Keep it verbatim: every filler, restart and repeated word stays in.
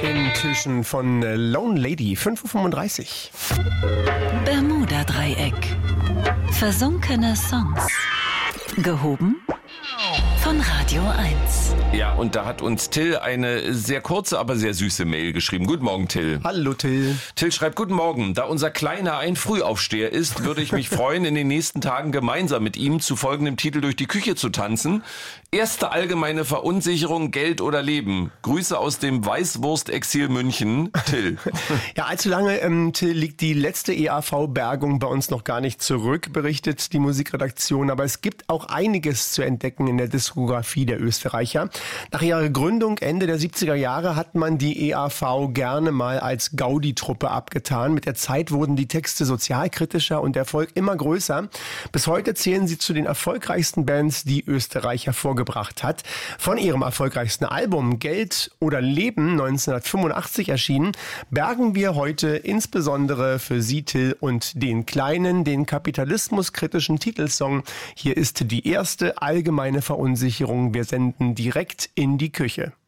Intuition von Lone Lady, fünf Uhr fünfunddreißig. Bermuda-Dreieck. Versunkene Songs. Gehoben von Radio eins. Ja, und da hat uns Till eine sehr kurze, aber sehr süße Mail geschrieben. Guten Morgen, Till. Hallo, Till. Till schreibt, guten Morgen. Da unser Kleiner ein Frühaufsteher ist, würde ich mich freuen, in den nächsten Tagen gemeinsam mit ihm zu folgendem Titel durch die Küche zu tanzen. Erste allgemeine Verunsicherung, Geld oder Leben. Grüße aus dem Weißwurst-Exil München, Till. Ja, allzu lange, ähm, Till, liegt die letzte E A V-Bergung bei uns noch gar nicht zurück, berichtet die Musikredaktion. Aber es gibt auch einiges zu entdecken in der Diskografie der Österreicher. Nach ihrer Gründung Ende der siebziger Jahre hat man die E A V gerne mal als Gaudi-Truppe abgetan. Mit der Zeit wurden die Texte sozialkritischer und der Erfolg immer größer. Bis heute zählen sie zu den erfolgreichsten Bands, die Österreich hervorgebracht hat. Von ihrem erfolgreichsten Album Geld oder Leben neunzehnhundertfünfundachtzig erschienen, bergen wir heute insbesondere für Sie, Till, und den kleinen, den kapitalismuskritischen Titelsong. Hier ist die erste allgemeine Verunsicherung. Wir senden direkt in die Küche.